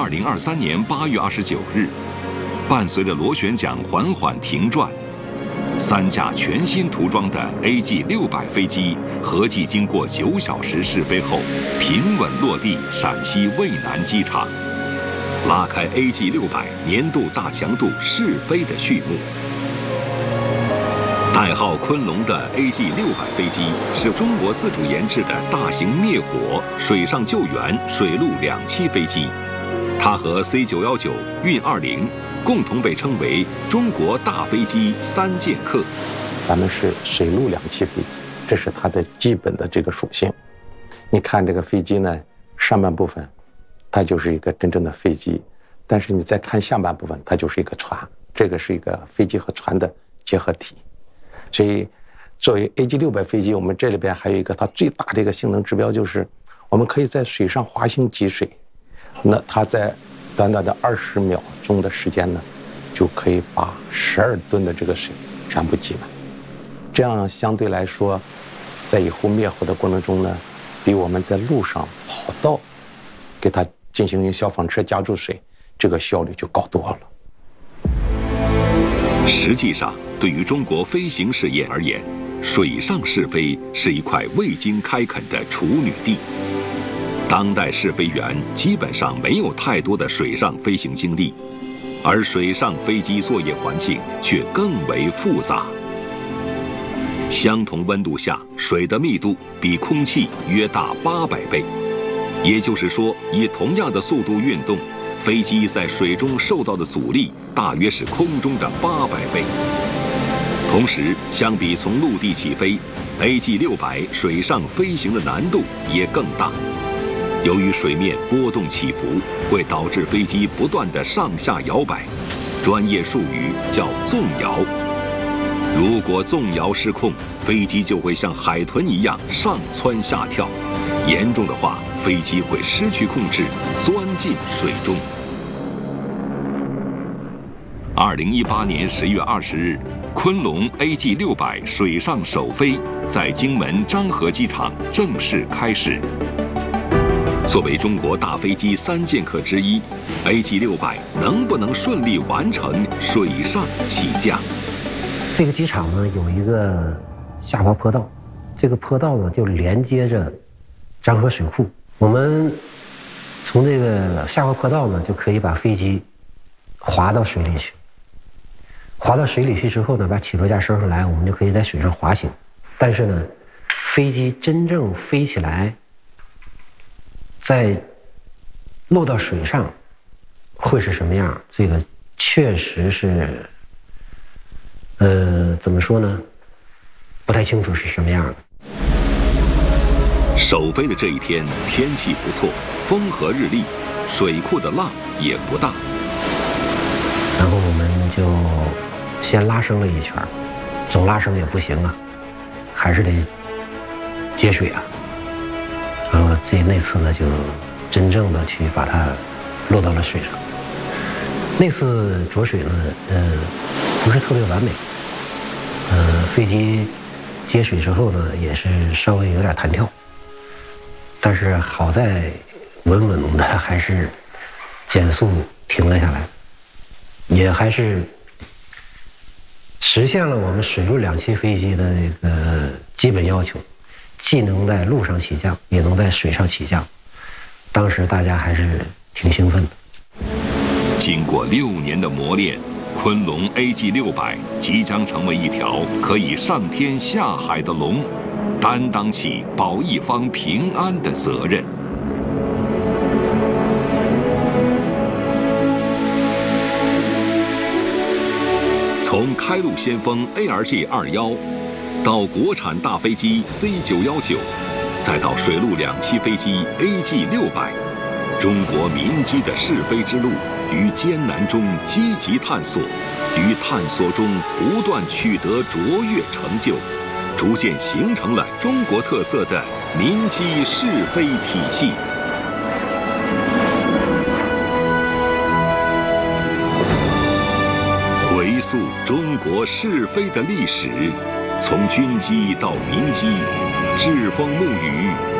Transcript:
2023年8月29日，伴随着螺旋桨缓缓停转，3架全新涂装的 AG600飞机合计经过9小时试飞后，平稳落地陕西渭南机场，拉开 AG600年度大强度试飞的序幕。代号“昆龙”的 AG600飞机是中国自主研制的大型灭火、水上救援、水陆两栖飞机。它和 C919、运20共同被称为中国大飞机3剑客。 咱们是水陆两栖飞机，这是它的基本的这个属性。你看这个飞机呢，上半部分它就是一个真正的飞机，但是你再看下半部分，它就是一个船，这个是一个飞机和船的结合体。所以作为 AG600飞机，我们这里边还有一个它最大的一个性能指标，就是我们可以在水上滑行积水，那它在短短的20秒钟的时间呢，就可以把12吨的这个水全部积满。这样相对来说，在以后灭火的过程中呢，比我们在路上跑道给它进行用消防车加注水，这个效率就高多了。 实际上，对于中国飞行事业而言，水上试飞是一块未经开垦的处女地。当代试飞员基本上没有太多的水上飞行经历，而水上飞机作业环境却更为复杂。相同温度下，水的密度比空气约大800倍，也就是说，以同样的速度运动，飞机在水中受到的阻力大约是空中的800倍。同时，相比从陆地起飞 ，AG600水上飞行的难度也更大。由于水面波动起伏，会导致飞机不断的上下摇摆，专业术语叫纵摇。如果纵摇失控，飞机就会像海豚一样上蹿下跳，严重的话，飞机会失去控制，钻进水中。2018年11月20日，昆龙 AG600水上首飞在荆门漳河机场正式开始。作为中国大飞机3剑客之一 ，AG600能不能顺利完成水上起降？ 这个机场呢有一个下滑坡道，这个坡道呢就连接着漳河水库。我们从这个下滑坡道呢就可以把飞机滑到水里去。滑到水里去之后呢，把起落架升上来，我们就可以在水上滑行。但是呢，飞机真正飞起来，在落到水上会是什么样？这个确实是，怎么说呢？不太清楚是什么样的。 首飞的这一天，天气不错，风和日丽，水库的浪也不大。 然后我们就先拉升了一圈，总拉升也不行啊，还是得接水啊。然后那次呢，就真正的去把它落到了水上。那次着水呢，不是特别完美。飞机接水之后呢，也是稍微有点弹跳，但是好在稳稳的还是减速停了下来，也还是实现了我们水陆两栖飞机的这个基本要求，既能在路上起降，也能在水上起降。当时大家还是挺兴奋的。 经过6年的磨练，昆龙 AG600即将成为一条可以上天下海的龙，担当起保一方平安的责任。从开路先锋 ARJ21到国产大飞机 C919，再到水陆两栖飞机 AG600，中国民机的试飞之路于艰难中积极探索，于探索中不断取得卓越成就，逐渐形成了中国特色的民机试飞体系。回溯中国试飞的历史，从军机到民机，栉风沐雨，